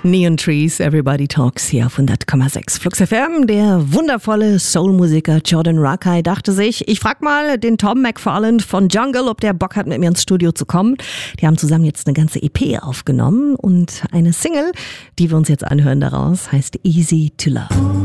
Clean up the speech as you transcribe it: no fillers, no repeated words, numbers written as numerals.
Neon Trees, Everybody Talks hier auf 100,6 Flux FM. Der wundervolle Soul-Musiker Jordan Rakei dachte sich, ich frag mal den Tom McFarland von Jungle, ob der Bock hat, mit mir ins Studio zu kommen. Die haben zusammen jetzt eine ganze EP aufgenommen und eine Single, die wir uns jetzt anhören daraus, heißt Easy to Love.